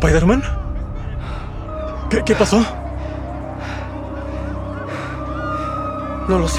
¿Spider-Man? ¿Qué pasó? No lo sé.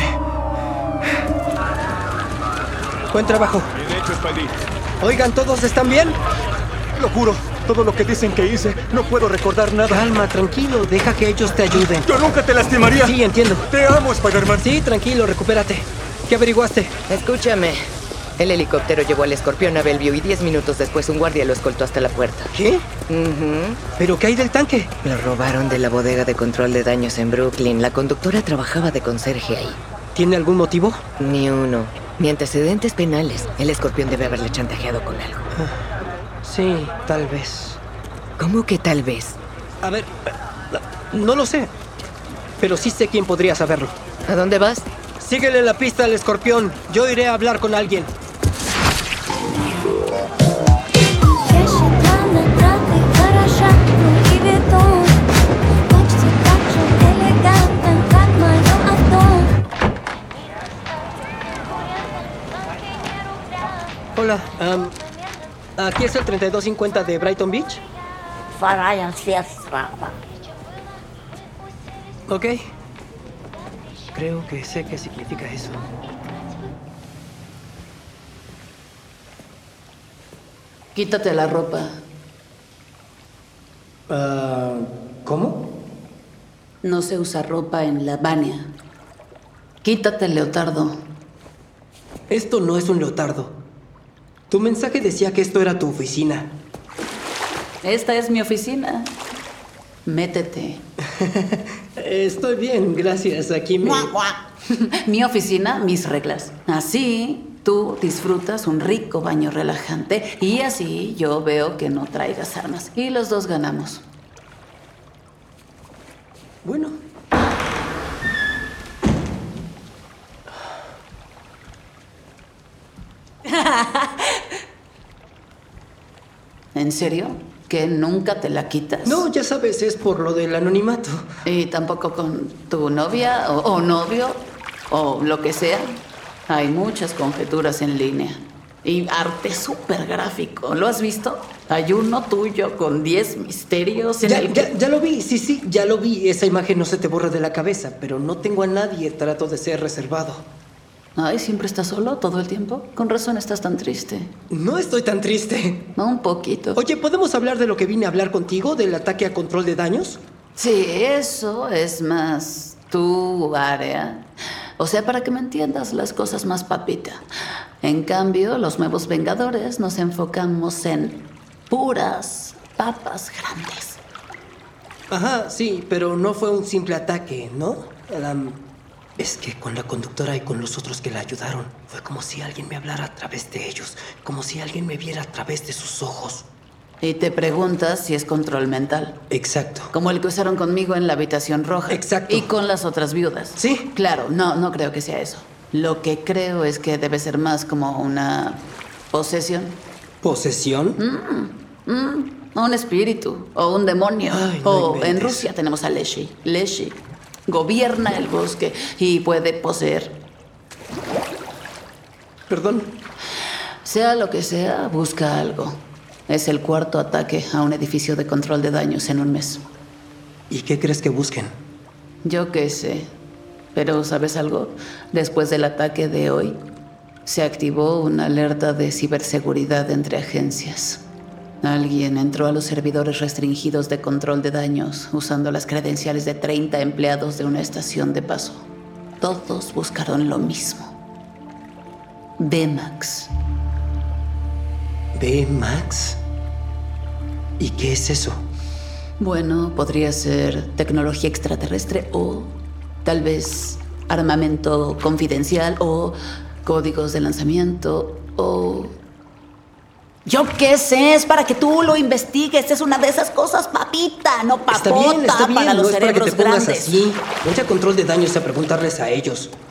Buen trabajo. Bien hecho, Spidey. Oigan, ¿todos están bien? Lo juro, todo lo que dicen que hice, no puedo recordar nada. Calma, tranquilo, deja que ellos te ayuden. Yo nunca te lastimaría. Sí, entiendo. Te amo, Spider-Man. Sí, tranquilo, recupérate. ¿Qué averiguaste? Escúchame. El helicóptero llevó al escorpión a Bellevue y 10 minutos después un guardia lo escoltó hasta la puerta. ¿Qué? Ujú. ¿Pero qué hay del tanque? Lo robaron de la bodega de control de daños en Brooklyn. La conductora trabajaba de conserje ahí. ¿Tiene algún motivo? Ni uno. Ni antecedentes penales. El escorpión debe haberle chantajeado con algo. Sí, tal vez. ¿Cómo que tal vez? A ver, no lo sé. Pero sí sé quién podría saberlo. ¿A dónde vas? Síguele la pista al escorpión. Yo iré a hablar con alguien. Hola, aquí es el 3250 de Brighton Beach. Ok. Creo que sé qué significa eso. Quítate la ropa. ¿Cómo? No se usa ropa en la Bania. Quítate el leotardo. Esto no es un leotardo. Tu mensaje decía que esto era tu oficina. Esta es mi oficina. Métete. Estoy bien, gracias. Aquí me... Mi oficina, mis reglas. Así tú disfrutas un rico baño relajante y así yo veo que no traigas armas. Y los dos ganamos. Bueno. ¿En serio? ¿Que nunca te la quitas? No, ya sabes, es por lo del anonimato. ¿Y tampoco con tu novia o novio o lo que sea? Hay muchas conjeturas en línea. Y arte súper gráfico. ¿Lo has visto? Hay uno tuyo con 10 misterios en el que... Ya lo vi, sí, ya lo vi. Esa imagen no se te borra de la cabeza, pero no tengo a nadie. Trato de ser reservado. Ay, ¿siempre estás solo todo el tiempo? Con razón estás tan triste. No estoy tan triste. Un poquito. Oye, ¿podemos hablar de lo que vine a hablar contigo? ¿Del ataque a control de daños? Sí, eso es más tu área. O sea, para que me entiendas las cosas más papita. En cambio, los nuevos Vengadores nos enfocamos en puras papas grandes. Ajá, sí, pero no fue un simple ataque, ¿no? Es que con la conductora y con los otros que la ayudaron, fue como si alguien me hablara a través de ellos, como si alguien me viera a través de sus ojos. Y te preguntas si es control mental. Exacto. Como el que usaron conmigo en la habitación roja. Exacto. Y con las otras viudas. Sí. Claro, no creo que sea eso. Lo que creo es que debe ser más como una posesión. ¿Posesión? Un espíritu o un demonio. Ay, no o inventes. en Rusia tenemos a Leshy. Leshy gobierna el bosque y puede poseer. Perdón. Sea lo que sea, busca algo. Es el cuarto ataque a un edificio de control de daños en un mes. ¿Y qué crees que busquen? Yo qué sé. Pero ¿sabes algo? Después del ataque de hoy, se activó una alerta de ciberseguridad entre agencias. Alguien entró a los servidores restringidos de control de daños usando las credenciales de 30 empleados de una estación de paso. Todos buscaron lo mismo. Baymax. ¿Baymax? ¿Y qué es eso? Bueno, podría ser tecnología extraterrestre o tal vez armamento confidencial o códigos de lanzamiento o... Yo qué sé, es para que tú lo investigues. Es una de esas cosas, papita, no papota, Está bien, para los no es para que cerebros te pongas grandes. así. Vete a control de daños a preguntarles a ellos.